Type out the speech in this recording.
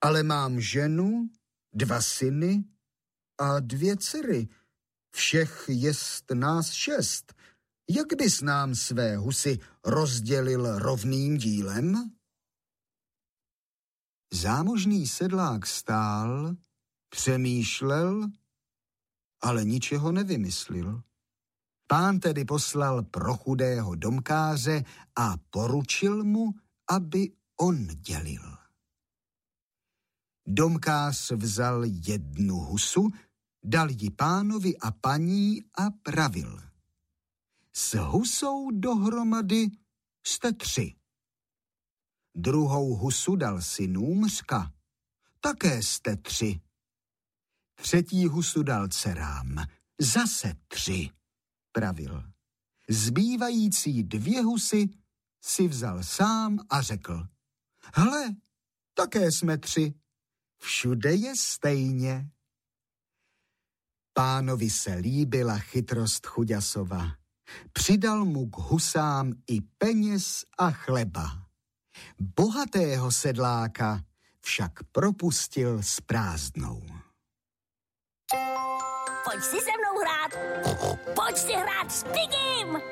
ale mám ženu, 2 syny a 2 dcery. Všech jest nás 6. Jak bys nám své husy rozdělil rovným dílem? Zámožný sedlák stál, přemýšlel, ale ničeho nevymyslil. Pán tedy poslal pro chudého domkáře a poručil mu, aby on dělil. Domkář vzal 1 husu, dal ji pánovi a paní a pravil. S husou dohromady jste 3. Druhou husu dal synům, řka. Také jste 3. Třetí husu dal dcerám, zase 3, pravil. Zbývající 2 husy si vzal sám a řekl. Hle, také jsme 3. Všude je stejně. Pánovi se líbila chytrost chuďasova. Přidal mu k husám i peněz a chleba. Bohatého sedláka však propustil s prázdnou. Pojď si se mnou hrát. Pojď si hrát s Pigim.